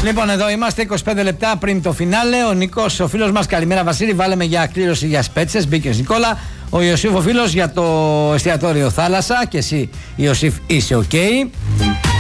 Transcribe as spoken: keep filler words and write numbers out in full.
Λοιπόν, εδώ είμαστε είκοσι πέντε λεπτά πριν το φινάλε. Ο Νίκος, ο φίλος μας, καλημέρα Βασίλη. Βάλαμε για κλήρωση για σπέτσες. Μπήκε ο Νικόλα. Ο Ιωσήφ, ο φίλος, για το εστιατόριο Θάλασσα. Και εσύ, Ιωσήφ, είσαι οκ. Okay.